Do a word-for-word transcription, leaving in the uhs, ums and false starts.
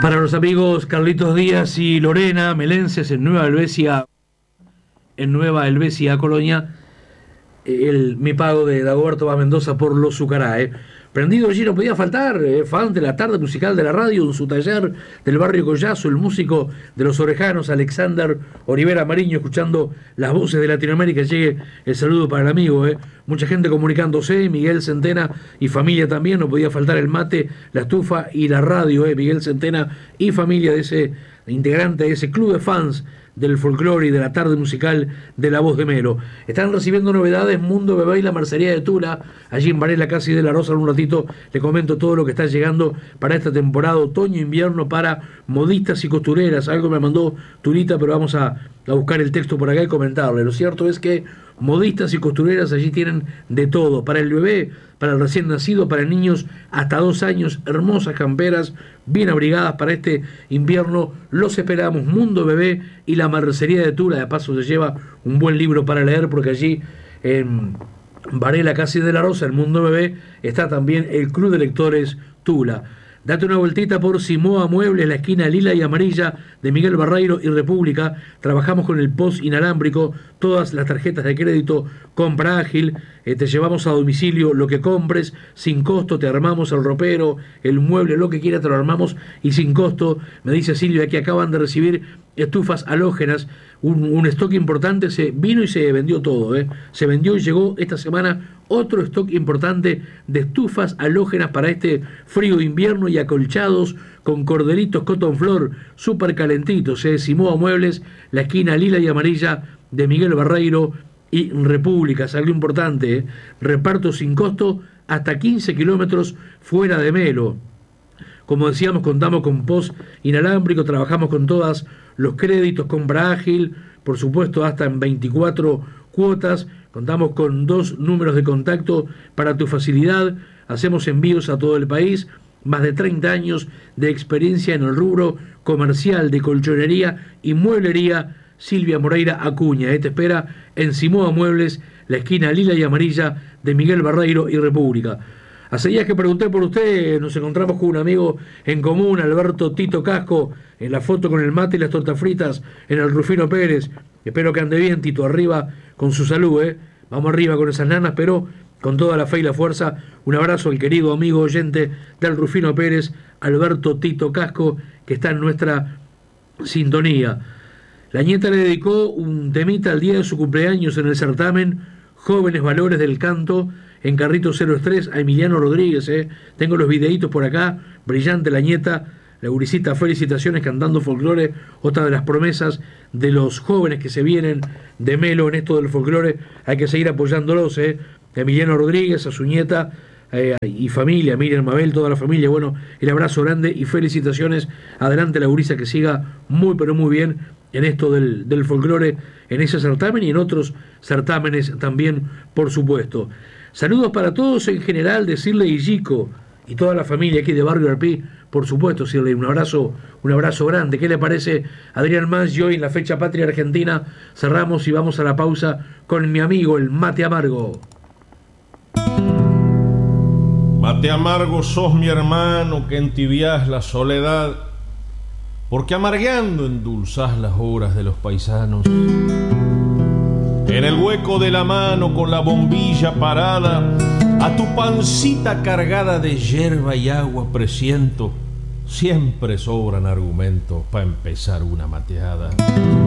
Para los amigos Carlitos Díaz y Lorena Melenses en Nueva Helvecia, en Nueva Helvecia, Colonia, el, mi pago de Dagoberto Vaz Mendoza por los Zucará. Eh. Prendido allí no podía faltar, eh, fan de la tarde musical de la radio, en su taller del barrio Collazo, el músico de los Orejanos, Alexander Olivera Mariño, escuchando las voces de Latinoamérica. Llegue el saludo para el amigo, eh. mucha gente comunicándose, Miguel Centena y familia también, no podía faltar el mate, la estufa y la radio, eh. Miguel Centena y familia de ese integrante de ese club de fans del folclore y de la tarde musical de La Voz de Melo. Están recibiendo novedades Mundo Bebé y la Mercería de Tula, allí en Varela, casi de la Rosa. En un ratito le comento todo lo que está llegando para esta temporada otoño-invierno para modistas y costureras. Algo me mandó Tulita, pero vamos a, a buscar el texto por acá y comentarle. Lo cierto es que modistas y costureras allí tienen de todo, para el bebé, para el recién nacido, para niños hasta dos años, hermosas camperas bien abrigadas para este invierno. Los esperamos, Mundo Bebé y la Mercería de Tula. De paso se lleva un buen libro para leer, porque allí en Varela, casi de la Rosa, el Mundo Bebé, está también el Club de Lectores Tula. Date una vueltita por Simoa Muebles, la esquina lila y amarilla de Miguel Barreiro y República. Trabajamos con el post inalámbrico, todas las tarjetas de crédito, compra ágil, eh, te llevamos a domicilio lo que compres, sin costo, te armamos el ropero, el mueble, lo que quieras, te lo armamos y sin costo. Me dice Silvia que acaban de recibir estufas halógenas, un, un stock importante, se vino y se vendió todo, ¿eh? se vendió y llegó esta semana otro stock importante de estufas halógenas para este frío invierno y acolchados con cordelitos cotton flor súper calentitos. ¿eh? Simoa Muebles, la esquina lila y amarilla de Miguel Barreiro y República. Algo importante, ¿eh? reparto sin costo hasta quince kilómetros fuera de Melo. Como decíamos, contamos con post inalámbrico, trabajamos con todos los créditos, compra ágil, por supuesto hasta en veinticuatro cuotas. Contamos con dos números de contacto para tu facilidad. Hacemos envíos a todo el país. Más de treinta años de experiencia en el rubro comercial de colchonería y mueblería. Silvia Moreira Acuña, ¿eh? te espera en Simoa Muebles, la esquina lila y amarilla de Miguel Barreiro y República. Hace días que pregunté por usted, nos encontramos con un amigo en común, Alberto Tito Casco, en la foto con el mate y las tortas fritas en el Rufino Pérez. Espero que ande bien, Tito, arriba con su salud, ¿eh? Vamos arriba con esas nanas, pero con toda la fe y la fuerza. Un abrazo al querido amigo oyente del Rufino Pérez, Alberto Tito Casco, que está en nuestra sintonía. La nieta le dedicó un temita al día de su cumpleaños en el certamen Jóvenes Valores del Canto en Carrito cero tres a Emiliano Rodríguez. ¿eh? Tengo los videitos por acá, brillante la nieta, la gurisita, felicitaciones, cantando folclore, otra de las promesas de los jóvenes que se vienen de Melo en esto del folclore. Hay que seguir apoyándolos, ¿eh? Emiliano Rodríguez, a su nieta eh, y familia, Miriam Mabel, toda la familia. Bueno, el abrazo grande y felicitaciones. Adelante la gurisa, que siga muy pero muy bien en esto del, del folclore, en ese certamen y en otros certámenes también, por supuesto. Saludos para todos en general de Sirley y Gico y toda la familia aquí de Barrio Arpí, por supuesto, Sirley, un abrazo, un abrazo grande. ¿Qué le parece, Adrián Más? Y hoy en la fecha patria argentina cerramos y vamos a la pausa con mi amigo el Mate Amargo. Mate amargo sos mi hermano, que entibiás la soledad, porque amargando endulzás las horas de los paisanos. En el hueco de la mano, con la bombilla parada, a tu pancita cargada de yerba y agua presiento, siempre sobran argumentos para empezar una mateada.